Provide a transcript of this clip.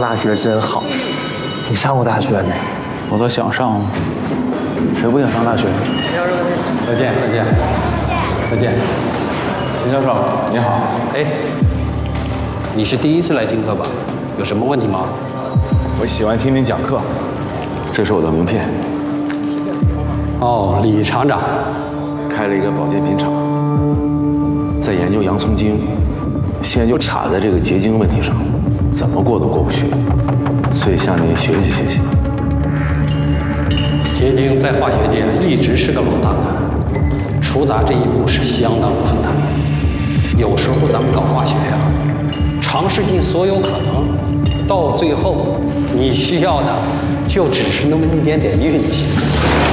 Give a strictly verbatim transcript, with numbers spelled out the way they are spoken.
大学真好。你上过大学没？ 我都想上了，谁不想上大学？再见，再见，再见。陈教授，你好。 哎，你是第一次来听课吧？有什么问题吗？ 我喜欢听您讲课，这是我的名片。 哦，李厂长， 开了一个保健品厂，在研究洋葱精，现在就卡在这个结晶问题上，怎么过都过不去，所以向您学习学习。 结晶在化学界一直是个老大难，除杂这一步是相当困难。有时候咱们搞化学呀、啊，尝试尽所有可能，到最后你需要的就只是那么一点点运气。